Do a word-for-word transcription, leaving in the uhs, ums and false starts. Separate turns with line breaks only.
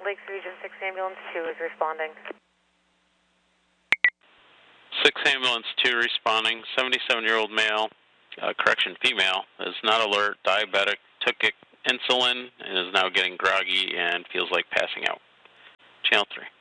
Lakes Region six Ambulance two is responding.
six Ambulance two responding, seventy-seven-year-old male, uh, correction, female, is not alert, diabetic, took insulin, and is now getting groggy and feels like passing out. Channel three.